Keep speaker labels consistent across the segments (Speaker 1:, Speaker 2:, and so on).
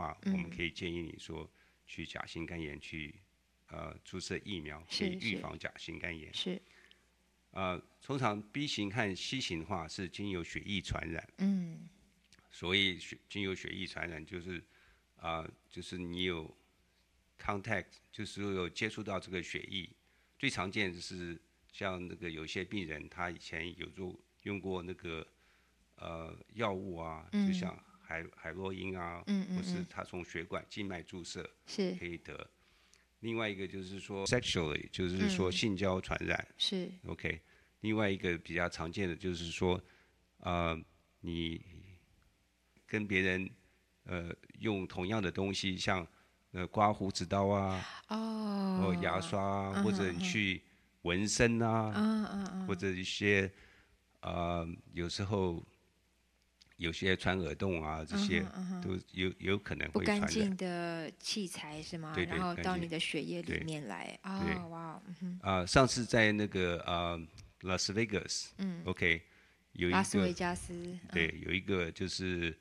Speaker 1: 话，我们可以建议你说去甲型肝炎去注射疫苗，可以预防甲型肝炎。
Speaker 2: 是。
Speaker 1: 通常 B 型和 C 型的话是经由血液传染。所谓经由血液传染，就是你有 contact， 就是有接触到这个血液。最常见就是像那个有些病人，他以前有用过那个药物啊，就像海洛因啊，或是他从血管静脉注射可以得。另外一个就是说 sexually， 就是说性交传染。
Speaker 2: 是
Speaker 1: OK。另外一个比较常见的就是说，你跟别人用同样的东西，像刮胡子刀啊，或牙刷啊，或者你去纹身啊，或者一些有时候有些穿耳洞啊，这些都有可能会传染。
Speaker 2: 不干净的器材是吗？
Speaker 1: 对，
Speaker 2: 然后到你的血液里面来。哇。
Speaker 1: 上次在那个拉斯维加斯，OK， 有一个
Speaker 2: 拉斯维加斯，
Speaker 1: 对，有一个就是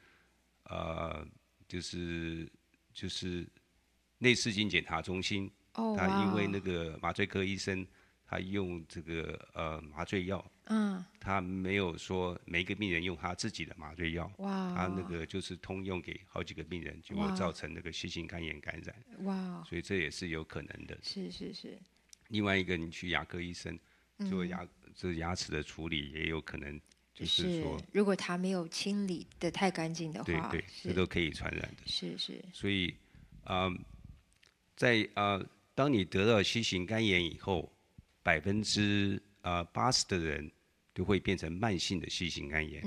Speaker 1: 就是内视镜检查中心，他因为那个麻醉科医生他用这个麻醉药，他没有说每一个病人用他自己的麻醉药，他那个就是通用给好几个病人，结果造成那个 C 型肝炎感染。所以这也是有可能的。
Speaker 2: 是。
Speaker 1: 另外一个，你去牙科医生做牙齿的处理，也有可能就是说，
Speaker 2: 如果他没有清理的太干净的话，
Speaker 1: 对，这都可以传染的。
Speaker 2: 是。
Speaker 1: 所以在当你得到 C 型肝炎以后，80%的人都会变成慢性的 C 型肝炎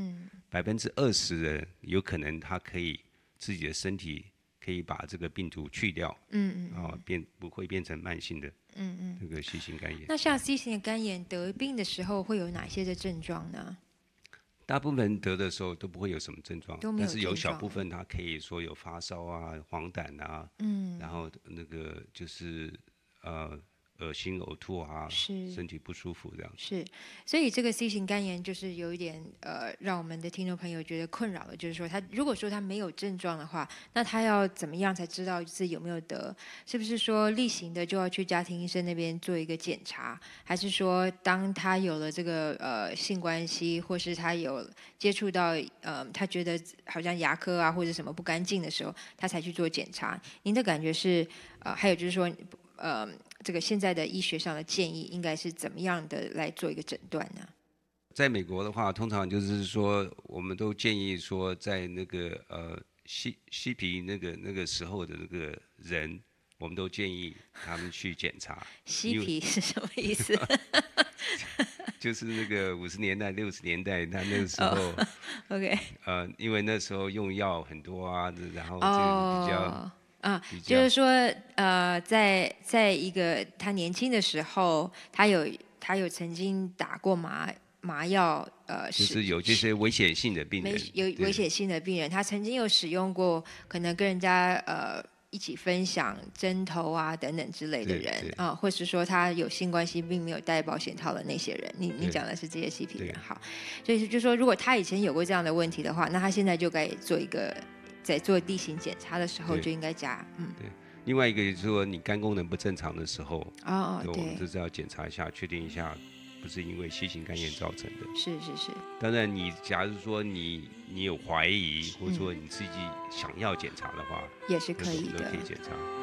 Speaker 1: ，20%的人有可能他可以自己的身体可以把这个病毒去掉，不会变成慢性的这个 C 型肝炎。
Speaker 2: 那像 C 型的肝炎得病的时候会有哪些的症状呢？
Speaker 1: 大部分人得的时候都不会有什么症状，但是有小部分他可以说有发烧啊、黄疸啊，然后那个就是恶心、呕吐啊，身体不舒服这样。
Speaker 2: 是，所以这个 C 型肝炎就是有一点让我们的听众朋友觉得困扰的，就是说他如果说他没有症状的话，那他要怎么样才知道自己有没有得？是不是说例行的就要去家庭医生那边做一个检查，还是说当他有了这个性关系，或是他有接触到他觉得好像牙科啊或者什么不干净的时候，他才去做检查？您的感觉是还有就是说这个现在的医学上的建议应该是怎么样的来做一个诊断呢？
Speaker 1: 在美国的话，通常就是说，我们都建议说，在那个嬉皮那个时候的那个人，我们都建议他们去检查。
Speaker 2: 嬉皮是什么意思？
Speaker 1: 就是那个50年代、60年代，他那个时候
Speaker 2: ，OK，
Speaker 1: 因为那时候用药很多啊，然后就比较。
Speaker 2: 就是说，在一个他年轻的时候，他有曾经打过麻药，
Speaker 1: 就是有这些危险性的病人，
Speaker 2: 有危险性的病人，他曾经有使用过，可能跟人家一起分享针头啊等等之类的人啊，或是说他有性关系并没有戴保险套的那些人，你讲的是这些嬉皮人，好，所以就说如果他以前有过这样的问题的话，那他现在就该做一个。在做例行检查的时候就应该加，
Speaker 1: 对。另外一个就是说，你肝功能不正常的时候，
Speaker 2: 对，
Speaker 1: 我们就是要检查一下，确定一下不是因为 C 型肝炎造成的。
Speaker 2: 是。
Speaker 1: 当然，假如说你有怀疑，或者说你自己想要检查的话，
Speaker 2: 也是可以的，
Speaker 1: 都可以检查。